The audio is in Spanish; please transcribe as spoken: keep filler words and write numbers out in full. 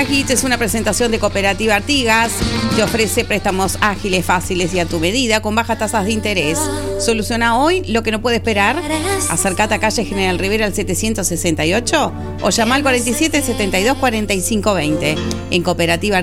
Hits es una presentación de Cooperativa Artigas. Te ofrece préstamos ágiles, fáciles y a tu medida con bajas tasas de interés. Soluciona hoy lo que no puede esperar. Acercate a calle General Rivera al setecientos sesenta y ocho o llama al cuarenta y siete setenta y dos cuarenta y cinco veinte. En Cooperativa